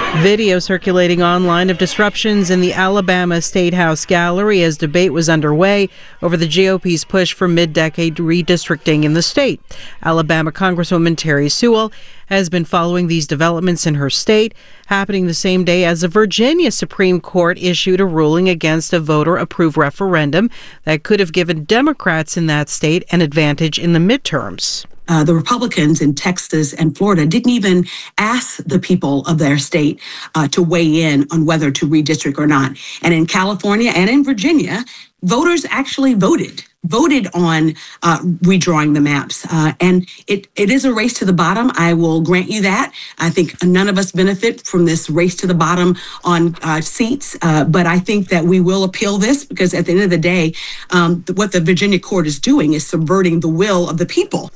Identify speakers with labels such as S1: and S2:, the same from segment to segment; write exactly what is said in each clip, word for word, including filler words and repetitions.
S1: Video circulating online of disruptions in the Alabama State House gallery as debate was underway over the G O P's push for mid-decade redistricting in the state. Alabama Congresswoman Terry Sewell has been following these developments in her state, happening the same day as the Virginia Supreme Court issued a ruling against a voter-approved referendum that could have given Democrats in that state an advantage in the midterms.
S2: Uh, the Republicans in Texas and Florida didn't even ask the people of their state uh, to weigh in on whether to redistrict or not. And in California and in Virginia, voters actually voted, voted on uh, redrawing the maps. Uh, and it, it is a race to the bottom. I will grant you that. I think none of us benefit from this race to the bottom on uh, seats. Uh, but I think that we will appeal this because at the end of the day, um, what the Virginia court is doing is subverting the will of the people.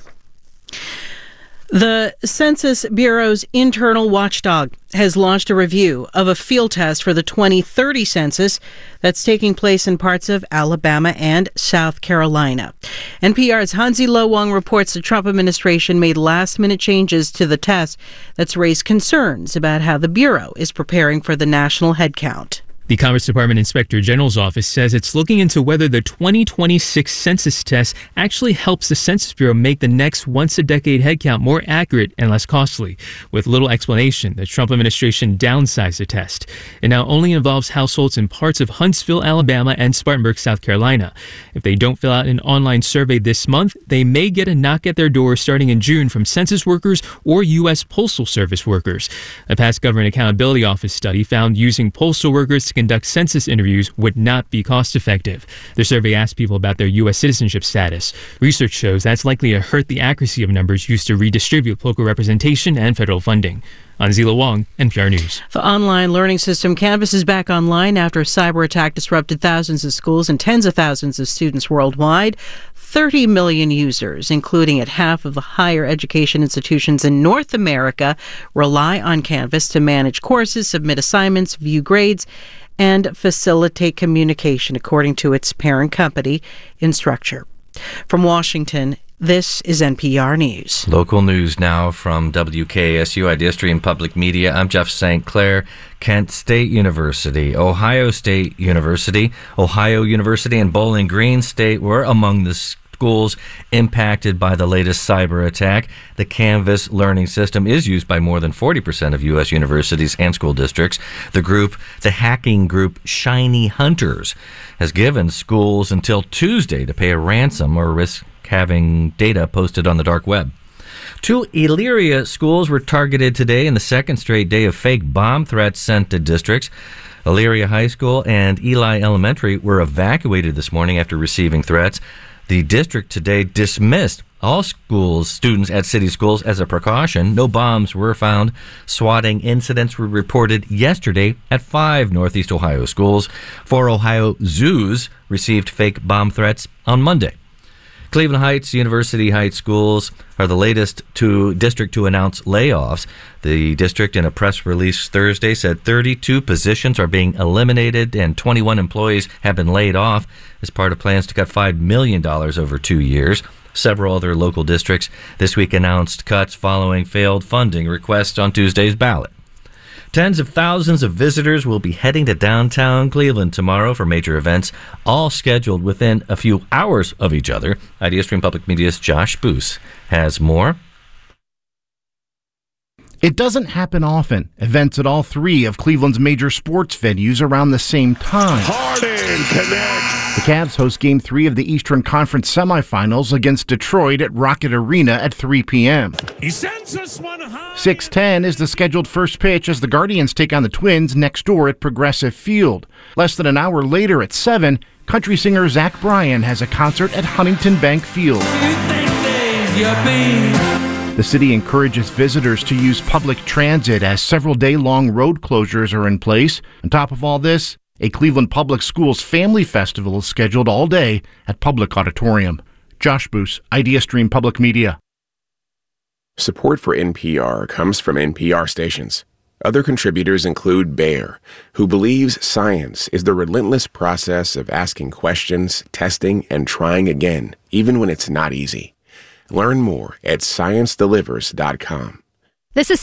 S1: The Census Bureau's internal watchdog has launched a review of a field test for the twenty thirty census that's taking place in parts of Alabama and South Carolina. N P R's Hansi Lo Wang reports the Trump administration made last-minute changes to the test that's raised concerns about how the Bureau is preparing for the national headcount.
S3: The Commerce Department Inspector General's office says it's looking into whether the twenty twenty-six census test actually helps the Census Bureau make the next once-a-decade headcount more accurate and less costly. With little explanation, the Trump administration downsized the test. It now only involves households in parts of Huntsville, Alabama, and Spartanburg, South Carolina. If they don't fill out an online survey this month, they may get a knock at their door starting in June from census workers or U S Postal Service workers. A past Government Accountability Office study found using postal workers to conduct census interviews would not be cost-effective. The survey asked people about their U S citizenship status. Research shows that's likely to hurt the accuracy of numbers used to redistribute local representation and federal funding. Hansi Lo Wang, N P R News.
S1: The online learning system Canvas is back online after a cyber attack disrupted thousands of schools and tens of thousands of students worldwide. thirty million users, including at half of the higher education institutions in North America, rely on Canvas to manage courses, submit assignments, view grades, and facilitate communication, according to its parent company, Instructure. From Washington, this is N P R News.
S4: Local news now from W K S U Idea Stream Public Media. I'm Jeff Saint Clair. Kent State University, Ohio State University, Ohio University, and Bowling Green State were among the schools impacted by the latest cyber attack. The Canvas learning system is used by more than forty percent of U S universities and school districts. The group, the hacking group Shiny Hunters, has given schools until Tuesday to pay a ransom or risk having data posted on the dark web. Two Elyria schools were targeted today in the second straight day of fake bomb threats sent to districts. Elyria High School and Eli Elementary were evacuated this morning after receiving threats. The district today dismissed all schools, students at city schools as a precaution. No bombs were found. Swatting incidents were reported yesterday at five Northeast Ohio schools. Four Ohio zoos received fake bomb threats on Monday. Cleveland Heights, University Heights schools are the latest to district to announce layoffs. The district, in a press release Thursday, said thirty-two positions are being eliminated and twenty-one employees have been laid off as part of plans to cut five million dollars over two years. Several other local districts this week announced cuts following failed funding requests on Tuesday's ballot. Tens of thousands of visitors will be heading to downtown Cleveland tomorrow for major events, all scheduled within a few hours of each other. Idea Stream Public Media's Josh Boos has more.
S5: It doesn't happen often. Events at all three of Cleveland's major sports venues around the same time.
S6: Harden connects.
S5: The Cavs host Game three of the Eastern Conference semifinals against Detroit at Rocket Arena at three p.m.
S6: He sends us one high.
S5: six ten is the scheduled first pitch as the Guardians take on the Twins next door at Progressive Field. Less than an hour later at seven, country singer Zach Bryan has a concert at Huntington Bank Field. The city encourages visitors to use public transit as several day-long road closures are in place. On top of all this, a Cleveland Public Schools Family Festival is scheduled all day at Public Auditorium. Josh Boos, Idea Stream Public Media.
S7: Support for N P R comes from N P R stations. Other contributors include Bayer, who believes science is the relentless process of asking questions, testing, and trying again, even when it's not easy. Learn more at science delivers dot com.
S8: This is